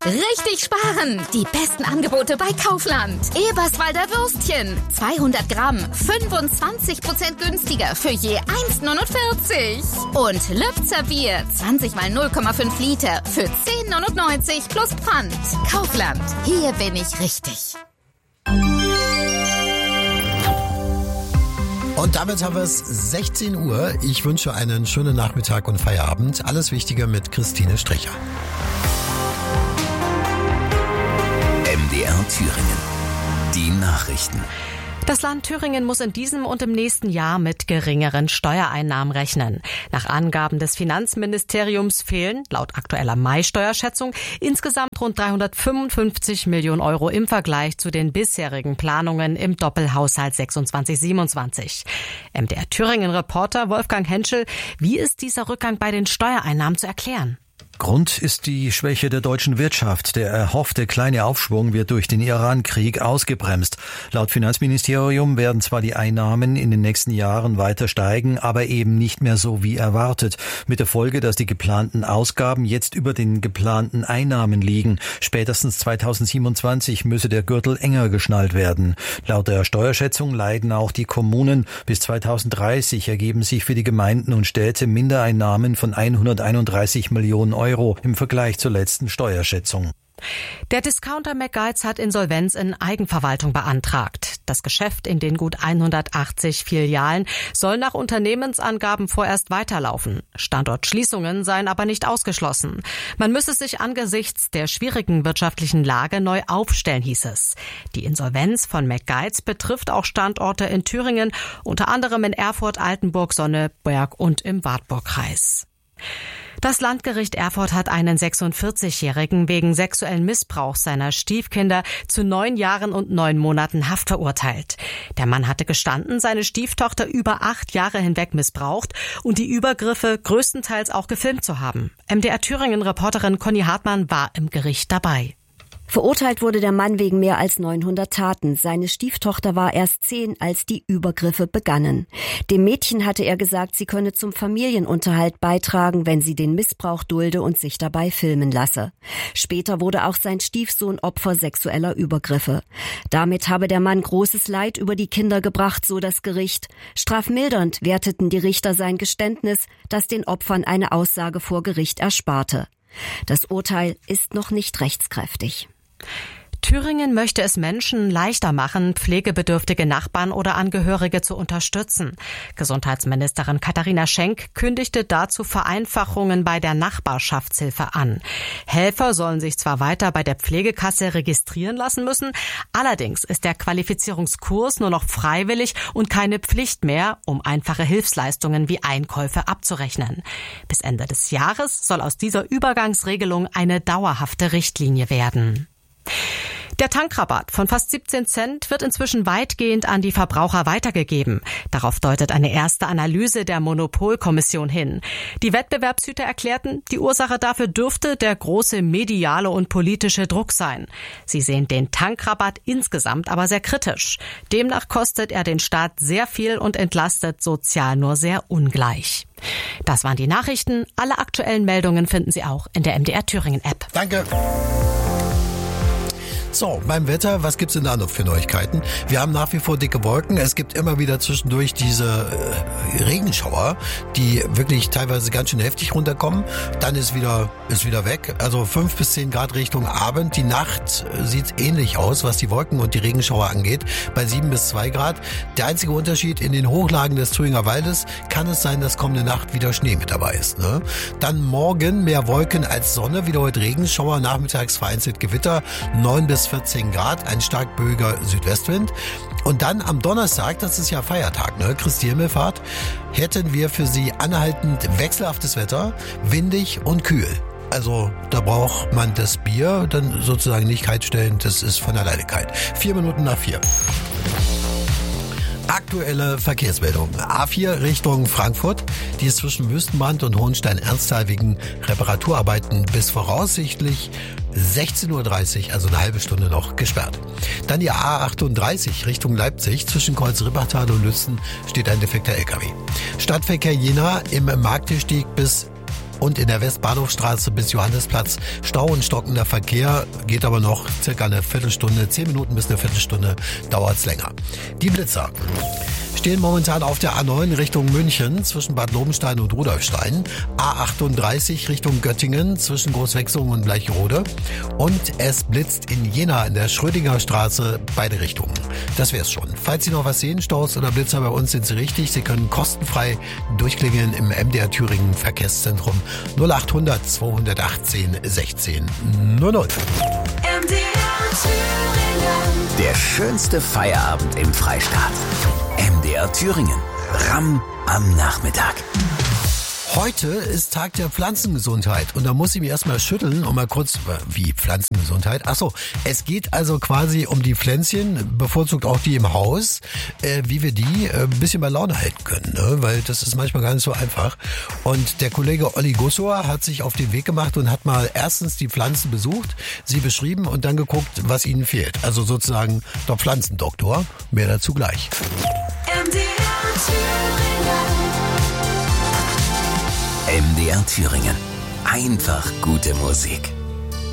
Richtig sparen! Die besten Angebote bei Kaufland. Eberswalder Würstchen. 200 Gramm. 25% günstiger für je 1,49. Und Lübzer Bier. 20 mal 0,5 Liter für 10,99 plus Pfand. Kaufland. Hier bin ich richtig. Und damit haben wir es 16 Uhr. Ich wünsche einen schönen Nachmittag und Feierabend. Alles Wichtige mit Christine Stricher. MDR Thüringen. Die Nachrichten. Das Land Thüringen muss in diesem und im nächsten Jahr mit geringeren Steuereinnahmen rechnen. Nach Angaben des Finanzministeriums fehlen, laut aktueller Mai-Steuerschätzung, insgesamt rund 355 Millionen Euro im Vergleich zu den bisherigen Planungen im Doppelhaushalt 26/27. MDR Thüringen-Reporter Wolfgang Henschel, wie ist dieser Rückgang bei den Steuereinnahmen zu erklären? Grund ist die Schwäche der deutschen Wirtschaft. Der erhoffte kleine Aufschwung wird durch den Iran-Krieg ausgebremst. Laut Finanzministerium werden zwar die Einnahmen in den nächsten Jahren weiter steigen, aber eben nicht mehr so wie erwartet. Mit der Folge, dass die geplanten Ausgaben jetzt über den geplanten Einnahmen liegen. Spätestens 2027 müsse der Gürtel enger geschnallt werden. Laut der Steuerschätzung leiden auch die Kommunen. Bis 2030 ergeben sich für die Gemeinden und Städte Mindereinnahmen von 131 Millionen Euro im Vergleich zur letzten Steuerschätzung. Der Discounter McGuides hat Insolvenz in Eigenverwaltung beantragt. Das Geschäft in den gut 180 Filialen soll nach Unternehmensangaben vorerst weiterlaufen. Standortschließungen seien aber nicht ausgeschlossen. Man müsse sich angesichts der schwierigen wirtschaftlichen Lage neu aufstellen, hieß es. Die Insolvenz von McGuides betrifft auch Standorte in Thüringen, unter anderem in Erfurt, Altenburg, Sonneberg und im Wartburgkreis. Das Landgericht Erfurt hat einen 46-Jährigen wegen sexuellen Missbrauchs seiner Stiefkinder zu 9 Jahren und 9 Monaten Haft verurteilt. Der Mann hatte gestanden, seine Stieftochter über 8 Jahre hinweg missbraucht und die Übergriffe größtenteils auch gefilmt zu haben. MDR Thüringen-Reporterin Conny Hartmann war im Gericht dabei. Verurteilt wurde der Mann wegen mehr als 900 Taten. Seine Stieftochter war erst 10, als die Übergriffe begannen. Dem Mädchen hatte er gesagt, sie könne zum Familienunterhalt beitragen, wenn sie den Missbrauch dulde und sich dabei filmen lasse. Später wurde auch sein Stiefsohn Opfer sexueller Übergriffe. Damit habe der Mann großes Leid über die Kinder gebracht, so das Gericht. Strafmildernd werteten die Richter sein Geständnis, das den Opfern eine Aussage vor Gericht ersparte. Das Urteil ist noch nicht rechtskräftig. Thüringen möchte es Menschen leichter machen, pflegebedürftige Nachbarn oder Angehörige zu unterstützen. Gesundheitsministerin Katharina Schenk kündigte dazu Vereinfachungen bei der Nachbarschaftshilfe an. Helfer sollen sich zwar weiter bei der Pflegekasse registrieren lassen müssen, allerdings ist der Qualifizierungskurs nur noch freiwillig und keine Pflicht mehr, um einfache Hilfsleistungen wie Einkäufe abzurechnen. Bis Ende des Jahres soll aus dieser Übergangsregelung eine dauerhafte Richtlinie werden. Der Tankrabatt von fast 17 Cent wird inzwischen weitgehend an die Verbraucher weitergegeben. Darauf deutet eine erste Analyse der Monopolkommission hin. Die Wettbewerbshüter erklärten, die Ursache dafür dürfte der große mediale und politische Druck sein. Sie sehen den Tankrabatt insgesamt aber sehr kritisch. Demnach kostet er den Staat sehr viel und entlastet sozial nur sehr ungleich. Das waren die Nachrichten. Alle aktuellen Meldungen finden Sie auch in der MDR Thüringen App. Danke. So, beim Wetter, was gibt's denn da noch für Neuigkeiten? Wir haben nach wie vor dicke Wolken. Es gibt immer wieder zwischendurch diese Regenschauer, die wirklich teilweise ganz schön heftig runterkommen. Dann ist wieder weg. Also 5 bis 10 Grad Richtung Abend. Die Nacht sieht ähnlich aus, was die Wolken und die Regenschauer angeht, bei 7 bis 2 Grad. Der einzige Unterschied, in den Hochlagen des Thüringer Waldes kann es sein, dass kommende Nacht wieder Schnee mit dabei ist. Ne? Dann morgen mehr Wolken als Sonne, wieder heute Regenschauer, nachmittags vereinzelt Gewitter, 9 bis 14 Grad, ein stark böiger Südwestwind. Und dann am Donnerstag, das ist ja Feiertag, ne, Christi Himmelfahrt, hätten wir für Sie anhaltend wechselhaftes Wetter, windig und kühl. Also da braucht man das Bier dann sozusagen nicht kalt stellen, das ist von alleine kalt. 4 Minuten nach 4. Aktuelle Verkehrsmeldung. A4 Richtung Frankfurt. Die ist zwischen Wüstenbrand und Hohenstein-Ernsthal wegen Reparaturarbeiten bis voraussichtlich 16:30 Uhr, also eine halbe Stunde noch, gesperrt. Dann die A38 Richtung Leipzig. Zwischen Kreuz-Rippertal und Lützen steht ein defekter LKW. Stadtverkehr Jena im Marktiersteg bis und in der Westbahnhofstraße bis Johannesplatz Stau und stockender Verkehr, geht aber noch circa eine Viertelstunde, 10 Minuten bis eine Viertelstunde dauert's länger. Die Blitzer stehen momentan auf der A9 Richtung München zwischen Bad Lobenstein und Rudolfstein, A38 Richtung Göttingen zwischen Großwechsungen und Bleicherode und es blitzt in Jena in der Schrödinger Straße beide Richtungen. Das wär's schon. Falls Sie noch was sehen, Staus oder Blitzer bei uns, sind Sie richtig. Sie können kostenfrei durchklingeln im MDR Thüringen Verkehrszentrum 0800 218 16 00. Der schönste Feierabend im Freistaat. MDR Thüringen. Ramm am Nachmittag. Heute ist Tag der Pflanzengesundheit und da muss ich mich erstmal schütteln und mal kurz, wie Pflanzengesundheit? Achso, es geht also quasi um die Pflänzchen, bevorzugt auch die im Haus, wie wir die ein bisschen bei Laune halten können, ne? Weil das ist manchmal gar nicht so einfach. Und der Kollege Olli Gussor hat sich auf den Weg gemacht und hat mal erstens die Pflanzen besucht, sie beschrieben und dann geguckt, was ihnen fehlt. Also sozusagen der Pflanzendoktor, mehr dazu gleich. MDR Thüringen. Einfach gute Musik.